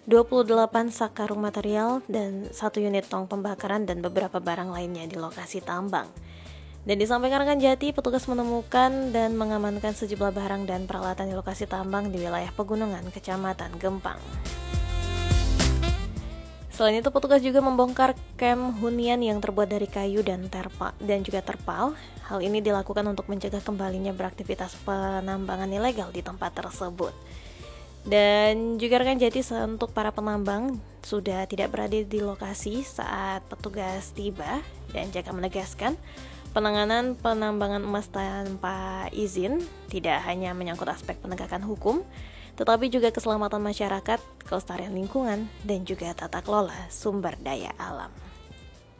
28 sak karung material, dan 1 unit tong pembakaran dan beberapa barang lainnya di lokasi tambang. Dan disampaikan rekan Jati, petugas menemukan dan mengamankan sejumlah barang dan peralatan di lokasi tambang di wilayah Pegunungan, Kecamatan Gempang. Selain itu, petugas juga membongkar kamp hunian yang terbuat dari kayu dan juga terpal. Hal ini dilakukan untuk mencegah kembalinya beraktivitas penambangan ilegal di tempat tersebut. Dan juga rekan Jati, untuk para penambang sudah tidak berada di lokasi saat petugas tiba, dan Jaka menegaskan penanganan penambangan emas tanpa izin tidak hanya menyangkut aspek penegakan hukum, tetapi juga keselamatan masyarakat, kelestarian lingkungan, dan juga tata kelola sumber daya alam.